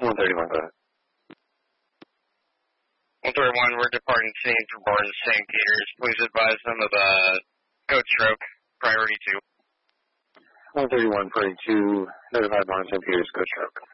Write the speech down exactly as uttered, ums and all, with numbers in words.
one thirty-one, go ahead. one thirty-one, we're departing scene for Barton Saint Peters. Please advise them of a code stroke, priority two. one thirty-one, forty-two, notified Barton Saint Peters, code stroke.